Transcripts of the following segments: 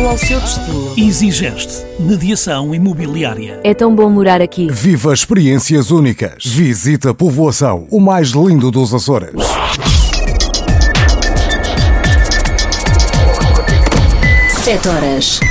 ao seu destino. Exigeste. Mediação imobiliária. É tão bom morar aqui. Viva experiências únicas. Visita a Povoação, o mais lindo dos Açores. Sete horas.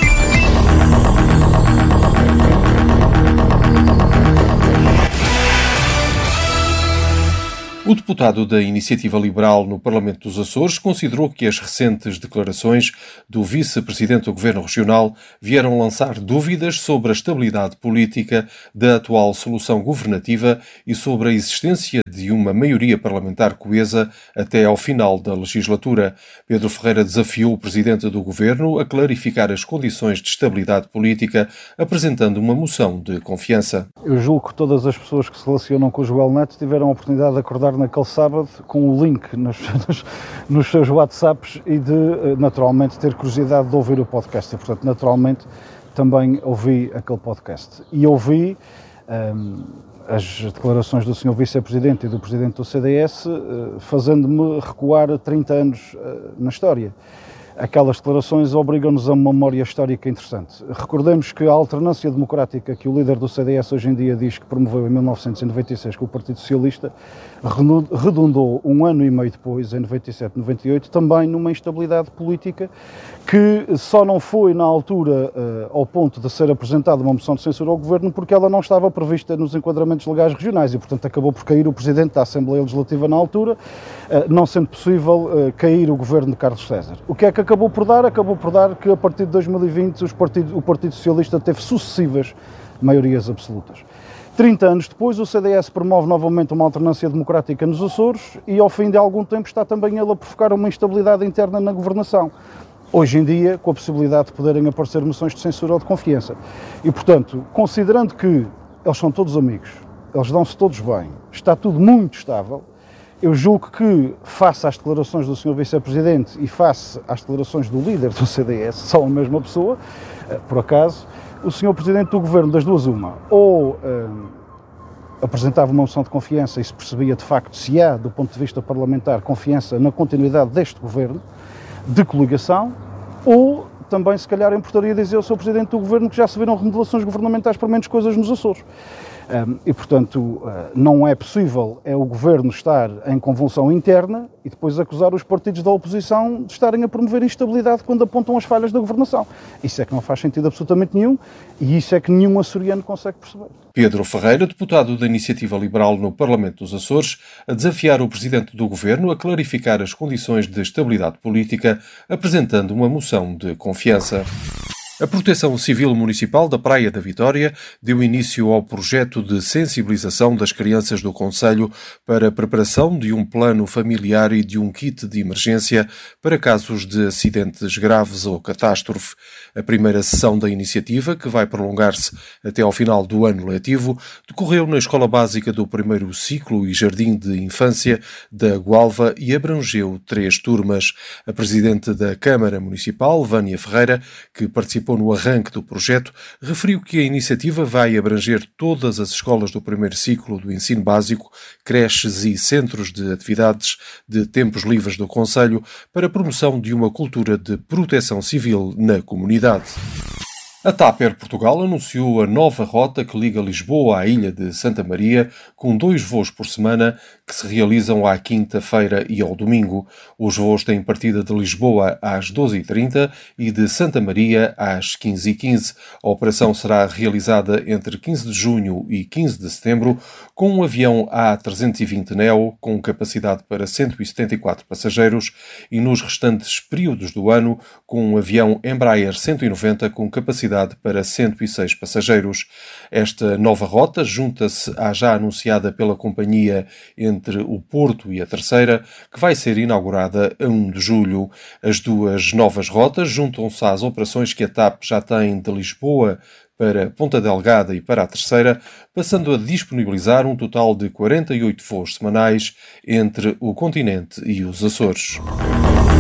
O deputado da Iniciativa Liberal no Parlamento dos Açores considerou que as recentes declarações do vice-presidente do Governo Regional vieram lançar dúvidas sobre a estabilidade política da atual solução governativa e sobre a existência de uma maioria parlamentar coesa até ao final da legislatura. Pedro Ferreira desafiou o presidente do Governo a clarificar as condições de estabilidade política, apresentando uma moção de confiança. Eu julgo que todas as pessoas que se relacionam com o Joel Neto tiveram a oportunidade de acordar naquele sábado com o link nos seus WhatsApps e de, naturalmente, ter curiosidade de ouvir o podcast. E, portanto, naturalmente, também ouvi aquele podcast. E ouvi as declarações do Sr. Vice-Presidente e do Presidente do CDS fazendo-me recuar 30 anos na história. Aquelas declarações obrigam-nos a uma memória histórica interessante. Recordemos que a alternância democrática que o líder do CDS hoje em dia diz que promoveu em 1996 com o Partido Socialista redundou um ano e meio depois, em 97-98, também numa instabilidade política que só não foi na altura ao ponto de ser apresentada uma moção de censura ao Governo porque ela não estava prevista nos enquadramentos legais regionais e, portanto, acabou por cair o Presidente da Assembleia Legislativa na altura, não sendo possível cair o Governo de Carlos César. O que é que acabou por dar? Acabou por dar que, a partir de 2020, o Partido Socialista teve sucessivas maiorias absolutas. 30 anos depois, o CDS promove novamente uma alternância democrática nos Açores e, ao fim de algum tempo, está também ele a provocar uma instabilidade interna na governação. Hoje em dia, com a possibilidade de poderem aparecer moções de censura ou de confiança. E, portanto, considerando que eles são todos amigos, eles dão-se todos bem, está tudo muito estável, eu julgo que, face às declarações do Sr. Vice-Presidente e face às declarações do líder do CDS, são a mesma pessoa, por acaso, o Sr. Presidente do Governo, das duas uma, ou apresentava uma moção de confiança e se percebia de facto se há, do ponto de vista parlamentar, confiança na continuidade deste Governo, de coligação, ou também, se calhar, importaria dizer ao Sr. Presidente do Governo que já se viram remodelações governamentais para menos coisas nos Açores. E, portanto, não é possível o Governo estar em convulsão interna e depois acusar os partidos da oposição de estarem a promover instabilidade quando apontam as falhas da governação. Isso é que não faz sentido absolutamente nenhum e isso é que nenhum açoriano consegue perceber. Pedro Ferreira, deputado da Iniciativa Liberal no Parlamento dos Açores, a desafiar o presidente do Governo a clarificar as condições de estabilidade política, apresentando uma moção de confiança. A Proteção Civil Municipal da Praia da Vitória deu início ao projeto de sensibilização das crianças do concelho para a preparação de um plano familiar e de um kit de emergência para casos de acidentes graves ou catástrofe. A primeira sessão da iniciativa, que vai prolongar-se até ao final do ano letivo, decorreu na Escola Básica do Primeiro Ciclo e Jardim de Infância da Gualva e abrangeu 3 turmas. A Presidente da Câmara Municipal, Vânia Ferreira, que participou no arranque do projeto, referiu que a iniciativa vai abranger todas as escolas do primeiro ciclo do ensino básico, creches e centros de atividades de tempos livres do concelho para a promoção de uma cultura de proteção civil na comunidade. A TAP Air Portugal anunciou a nova rota que liga Lisboa à ilha de Santa Maria, com 2 voos por semana que se realizam à quinta-feira e ao domingo. Os voos têm partida de Lisboa às 12h30 e de Santa Maria às 15h15. A operação será realizada entre 15 de junho e 15 de setembro, com um avião A320neo com capacidade para 174 passageiros e nos restantes períodos do ano com um avião Embraer 190 com capacidade para 106 passageiros. Esta nova rota junta-se à já anunciada pela companhia entre o Porto e a Terceira, que vai ser inaugurada a 1 de julho. As duas novas rotas juntam-se às operações que a TAP já tem de Lisboa para Ponta Delgada e para a Terceira, passando a disponibilizar um total de 48 voos semanais entre o continente e os Açores.